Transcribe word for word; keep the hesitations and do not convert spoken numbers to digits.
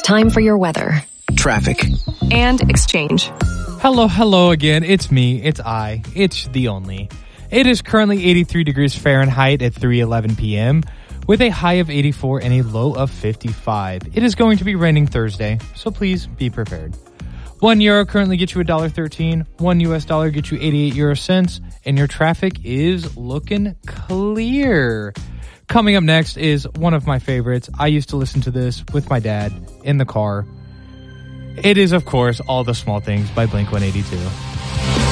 time for your weather. Traffic. And exchange. Hello, hello again. It's me. It's I. It's the only. It is currently eighty-three degrees Fahrenheit at three eleven p.m. with a high of eighty-four and a low of fifty-five. It is going to be raining Thursday, so please be prepared. One euro currently gets you one dollar thirteen. One U S dollar gets you eighty-eight euro cents. And your traffic is looking clear. Coming up next is one of my favorites. I used to listen to this with my dad in the car. It is, of course, All the Small Things by Blink one eighty-two.